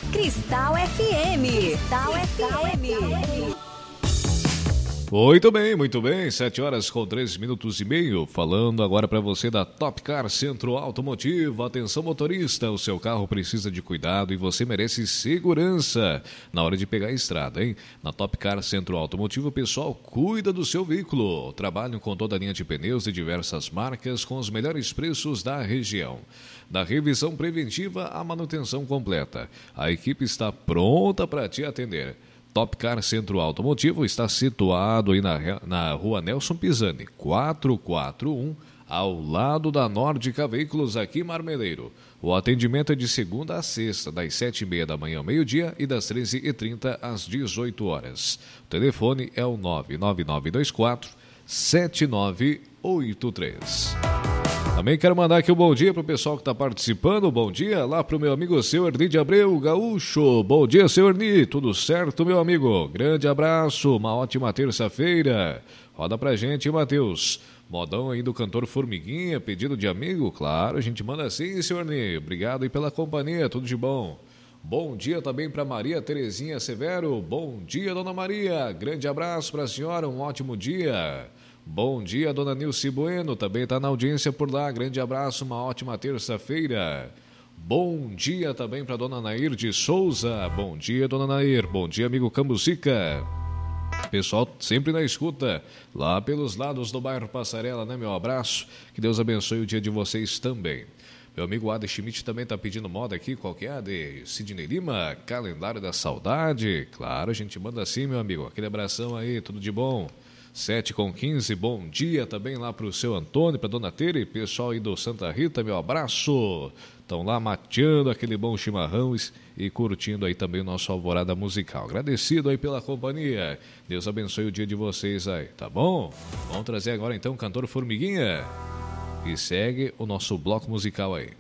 Cristal FM. Cristal FM. Muito bem, 7 horas com 13 minutos e meio, falando agora para você da Top Car Centro Automotivo. Atenção motorista, o seu carro precisa de cuidado e você merece segurança na hora de pegar a estrada, hein? Na Top Car Centro Automotivo, o pessoal cuida do seu veículo. Trabalham com toda a linha de pneus de diversas marcas com os melhores preços da região. Da revisão preventiva à manutenção completa, a equipe está pronta para te atender. Top Car Centro Automotivo está situado aí na rua Nelson Pisani, 441, ao lado da Nórdica Veículos, aqui em Marmeleiro. O atendimento é de segunda a sexta, das 7h30 da manhã ao meio-dia e das 13h30 às 18 horas. O telefone é o 99924-7983. Também quero mandar aqui um bom dia para o pessoal que está participando. Bom dia lá para o meu amigo seu Erni de Abreu, gaúcho. Bom dia, seu Erni. Tudo certo, meu amigo? Grande abraço, uma ótima terça-feira. Roda pra gente, Matheus. Modão aí do cantor Formiguinha, pedido de amigo? Claro, a gente manda sim, seu Erni. Obrigado aí pela companhia, tudo de bom. Bom dia também para Maria Terezinha Severo. Bom dia, dona Maria. Grande abraço para a senhora, um ótimo dia. Bom dia, dona Nilce Bueno, também está na audiência por lá. Grande abraço, uma ótima terça-feira. Bom dia também para dona Nair de Souza. Bom dia, dona Nair. Bom dia, amigo Cambucica. Pessoal sempre na escuta, lá pelos lados do bairro Passarela, né, meu abraço? Que Deus abençoe o dia de vocês também. Meu amigo Ade Schmidt também está pedindo moda aqui, qual que é? De Sidney Lima, Calendário da Saudade. Claro, a gente manda assim, meu amigo. Aquele abração aí, tudo de bom. 7h15, bom dia também lá para o seu Antônio, para dona Tere, pessoal aí do Santa Rita, meu abraço. Estão lá mateando aquele bom chimarrão e curtindo aí também o nosso Alvorada Musical. Agradecido aí pela companhia. Deus abençoe o dia de vocês aí, tá bom? Vamos trazer agora então o cantor Formiguinha. E segue o nosso bloco musical aí.